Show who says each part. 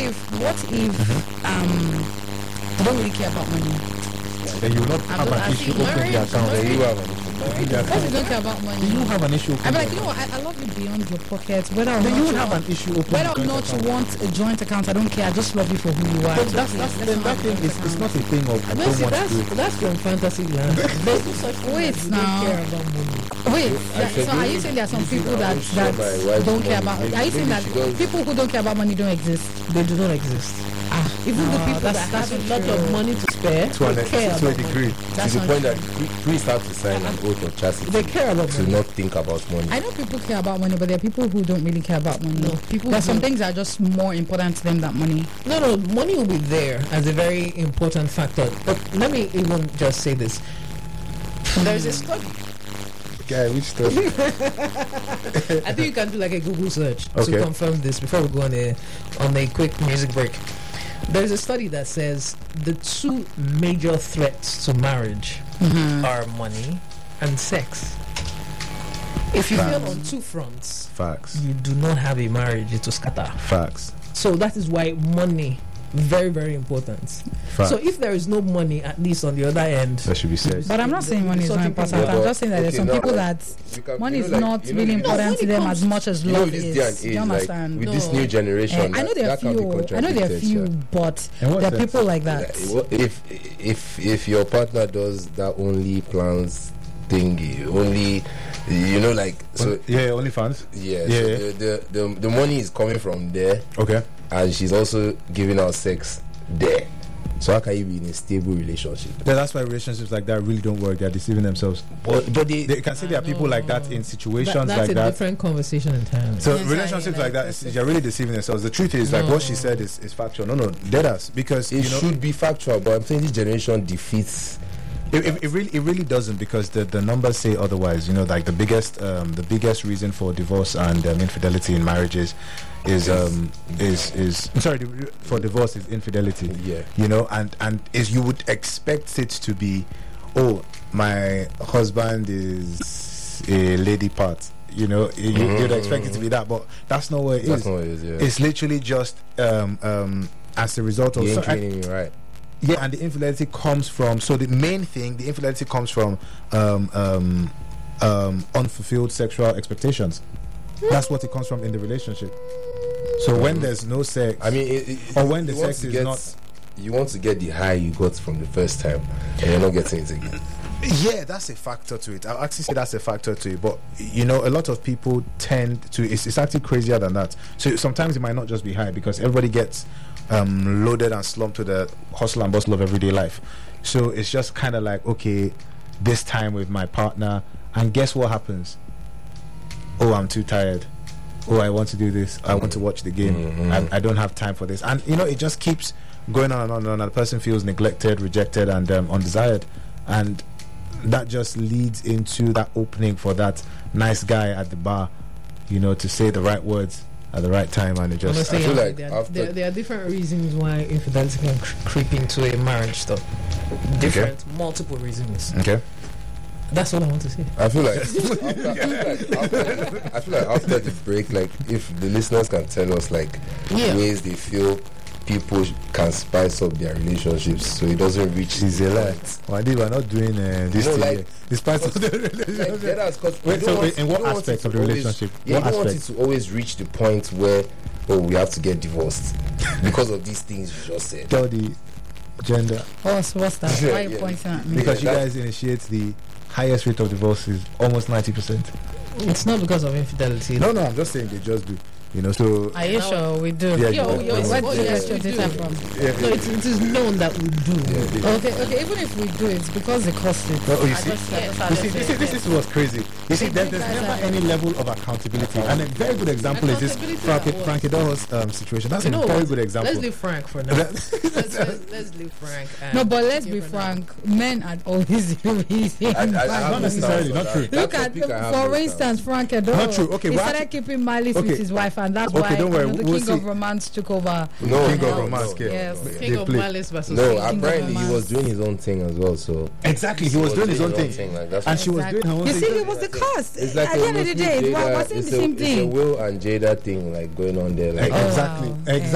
Speaker 1: if they don't really care about money?
Speaker 2: Then you will not have an issue opening the account.
Speaker 3: Then you have an issue.
Speaker 1: What if you don't care about money?
Speaker 2: You have an issue.
Speaker 1: I'm like, you know what? I love you beyond your pocket. Whether or
Speaker 2: Then
Speaker 1: not
Speaker 2: you will have an issue opening.
Speaker 1: whether or not you want a joint account, I don't care. I just love you for who you are.
Speaker 2: But that thing is, it's not a thing of I don't want to do it.
Speaker 4: That's from fantasy land. There's no such thing.
Speaker 1: Wait
Speaker 4: as
Speaker 1: now.
Speaker 4: don't care about money.
Speaker 1: Wait, so are you saying there are some people that don't care about? Are you saying that people who don't care about money don't exist?
Speaker 4: They do not exist. Even the people that have a lot of money to spare, they care
Speaker 3: to a
Speaker 4: about
Speaker 3: degree.
Speaker 4: money.
Speaker 3: To the point that priests have to sign an oath of chastity.
Speaker 4: They care about
Speaker 3: to
Speaker 4: money.
Speaker 3: not think about money.
Speaker 1: I know people care about money, but there are people who don't really care about money.
Speaker 4: No, people
Speaker 1: There's some
Speaker 4: don't.
Speaker 1: things that are just more important to them than money.
Speaker 4: No, money will be there as a very important factor. But let me even just say this. There's a study.
Speaker 3: Guy, which stuff?
Speaker 4: I think you can do like a Google search
Speaker 3: Okay.
Speaker 4: to confirm this before we go on a quick music break. There's a study that says the two major threats to marriage are money and sex. If you fail on two fronts,
Speaker 3: Facts.
Speaker 4: you do not have a marriage, it will scatter.
Speaker 3: Facts.
Speaker 4: So that is why money, very, very important.
Speaker 3: Facts.
Speaker 4: So if there is no money, at least on the other end,
Speaker 3: That should be said.
Speaker 1: But I'm not saying money is not
Speaker 4: Something
Speaker 1: important.
Speaker 3: people-
Speaker 1: I'm just saying that there's
Speaker 3: Okay,
Speaker 1: some
Speaker 3: no,
Speaker 1: people
Speaker 3: like,
Speaker 1: that
Speaker 3: you can-
Speaker 1: money
Speaker 3: you know,
Speaker 1: is
Speaker 3: like,
Speaker 1: not
Speaker 3: you know,
Speaker 1: really
Speaker 3: like-
Speaker 1: important to them
Speaker 4: comes-
Speaker 1: as much as
Speaker 3: You know,
Speaker 1: love
Speaker 3: this
Speaker 1: is.
Speaker 3: day and
Speaker 1: Do you
Speaker 3: age, like,
Speaker 1: understand?
Speaker 3: with
Speaker 4: No.
Speaker 3: this new generation,
Speaker 1: I know there are
Speaker 3: that can be
Speaker 1: few. I know there are
Speaker 3: contradicted,
Speaker 1: few,
Speaker 3: yeah.
Speaker 1: but
Speaker 2: In what
Speaker 1: there are
Speaker 2: sense?
Speaker 1: people like that.
Speaker 3: If your partner does that only plans thingy, only like so
Speaker 2: Yeah, OnlyFans.
Speaker 3: yeah,
Speaker 2: Yeah.
Speaker 3: so the money is coming from there,
Speaker 2: Okay.
Speaker 3: and she's also giving out sex there. So how can you be in a stable relationship?
Speaker 2: Yeah, that's why relationships like that really don't work. They're deceiving themselves.
Speaker 3: But
Speaker 2: They can say there are people like that in situations
Speaker 4: that's
Speaker 2: like
Speaker 4: a
Speaker 2: that.
Speaker 4: different conversation entirely.
Speaker 2: So
Speaker 1: Yes,
Speaker 2: relationships
Speaker 1: I-
Speaker 2: like that, they're really deceiving themselves. The truth is, like what she said is factual. No, dead ass. Because
Speaker 3: it should be factual. But I'm saying this generation defeats.
Speaker 2: It really doesn't, because the numbers say otherwise. Like the biggest reason for divorce and infidelity in marriages is for divorce is infidelity.
Speaker 3: Yeah.
Speaker 2: And is you would expect it to be, oh, my husband is a lady part. You'd expect it to be that, but that's not what it
Speaker 3: That's
Speaker 2: is.
Speaker 3: not what it is. Yeah.
Speaker 2: It's literally just as a result of
Speaker 3: You ain't treating me right.
Speaker 2: yeah, and the infidelity comes from. So the main thing, the infidelity comes from unfulfilled sexual expectations. That's what it comes from in the relationship. So when there's no sex,
Speaker 3: I mean,
Speaker 2: or when the
Speaker 3: you want
Speaker 2: sex
Speaker 3: to
Speaker 2: is
Speaker 3: get-
Speaker 2: not.
Speaker 3: you want to get the high you got from the first time, and you're not getting it again.
Speaker 2: Yeah, that's a factor to it. I'll actually say that's a factor to it. But a lot of people tend to. It's actually crazier than that. So sometimes it might not just be high, because everybody gets loaded and slumped to the hustle and bustle of everyday life. So it's just kind of like, okay, this time with my partner, and guess what happens? Oh, I'm too tired. Oh, I want to do this. I want to watch the game. I don't have time for this. And it just keeps going on and on and on. And the person feels neglected, rejected, and undesired. And that just leads into that opening for that nice guy at the bar, to say the right words at the right time, and it just.
Speaker 4: Honestly,
Speaker 3: I feel like
Speaker 4: there are different reasons why infidelity can creep into a marriage stuff. Different, multiple reasons.
Speaker 2: Okay.
Speaker 4: That's all I want to say.
Speaker 3: I feel like after the break, like if the listeners can tell us like ways they feel people can spice up their relationships so it doesn't reach.
Speaker 2: She's a lot. Why we're not doing this thing
Speaker 3: like,
Speaker 2: here. Despite of the relationship.
Speaker 3: Wait,
Speaker 2: so in what aspect of the relationship?
Speaker 3: Yeah,
Speaker 2: What
Speaker 3: you don't want it
Speaker 2: aspect?
Speaker 3: to always reach the point where we have to get divorced because of these things you just said.
Speaker 2: Tell the gender.
Speaker 1: What's that? Why are you
Speaker 3: Yeah.
Speaker 1: pointing at me?
Speaker 2: Because you
Speaker 3: that-
Speaker 2: guys initiate the highest rate of divorces, almost 90%.
Speaker 4: It's not because of infidelity.
Speaker 2: No, I'm just saying they just do. So.
Speaker 1: Are you sure we do?
Speaker 2: Yeah,
Speaker 4: Yo,
Speaker 2: you
Speaker 4: yo,
Speaker 2: do.
Speaker 1: Where
Speaker 4: what
Speaker 1: did you
Speaker 4: yes,
Speaker 1: get your
Speaker 4: we
Speaker 1: data
Speaker 4: do.
Speaker 1: from?
Speaker 4: No, it is known that we do.
Speaker 1: Okay, even if we do it, because it costs it.
Speaker 2: Oh, you
Speaker 1: I
Speaker 2: see?
Speaker 1: just
Speaker 2: This is what's crazy. You see, there's never any level of accountability, and a very good example is this Frankie Dohos situation. That's a very good example.
Speaker 4: Let's leave Frank for now. let's leave Frank.
Speaker 1: No, but let's be frank. Men are always the reason.
Speaker 2: Not necessarily, not true.
Speaker 1: Look at, for instance, Frank Edo.
Speaker 2: Not true. Okay,
Speaker 1: he
Speaker 2: well,
Speaker 1: started keeping malice
Speaker 2: okay.
Speaker 1: with his wife, and that's
Speaker 2: Okay,
Speaker 1: why
Speaker 2: don't worry,
Speaker 1: the
Speaker 2: we'll
Speaker 1: king of
Speaker 2: see.
Speaker 1: romance took over.
Speaker 3: No,
Speaker 2: King of
Speaker 3: no,
Speaker 2: romance,
Speaker 3: no,
Speaker 1: yes.
Speaker 3: no, yeah.
Speaker 4: King of
Speaker 2: play.
Speaker 4: Malice versus
Speaker 3: No,
Speaker 4: King.
Speaker 3: apparently he
Speaker 1: romance.
Speaker 3: was doing his own thing as well. So
Speaker 2: Exactly, he was doing his own thing,
Speaker 3: Like, that's
Speaker 2: and
Speaker 3: what-
Speaker 2: she was doing her own
Speaker 1: You
Speaker 2: thing.
Speaker 1: see, it was the cost.
Speaker 3: It's like
Speaker 1: At the end of the day, we're saying the same
Speaker 3: It's a
Speaker 1: thing.
Speaker 3: Will and Jada thing like going on there. Like
Speaker 2: Exactly,
Speaker 1: wow.
Speaker 2: exactly.